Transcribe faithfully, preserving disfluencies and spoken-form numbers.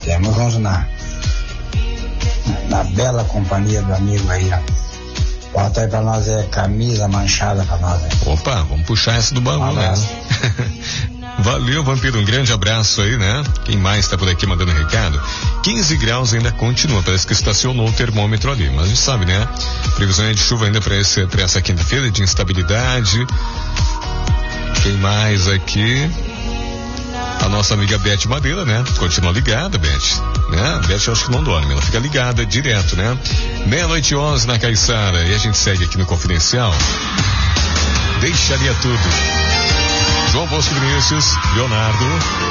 Temos uns na, na bela companhia do amigo aí, ó. Bota aí pra nós, é camisa manchada pra nós, aí. Opa, vamos puxar essa do baú, né? Valeu, Vampiro, um grande abraço aí, né? Quem mais tá por aqui mandando recado? quinze graus ainda continua, parece que estacionou o termômetro ali, mas a gente sabe, né? Previsão é de chuva ainda pra, esse, pra essa quinta-feira, de instabilidade. Quem mais aqui? A nossa amiga Beth Madeira, né? Continua ligada, Beth, né? A Beth eu acho que não dorme, ela fica ligada direto, né? Meia-noite e onze na Caiçara, e a gente segue aqui no Confidencial. Deixaria tudo. João Bosco Vinícius, Leonardo.